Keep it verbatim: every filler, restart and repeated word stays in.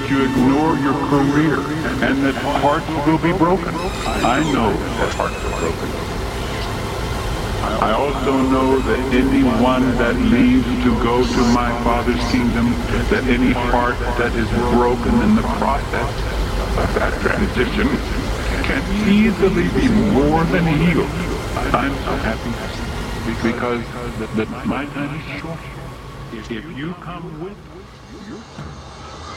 that you ignore your career and that hearts will be broken. I know that hearts are broken. I also know that anyone that leaves to go to my Father's kingdom, that any heart that is broken in the process of that transition can easily be more than healed. I'm so happy because that my time is short. If you come with, you're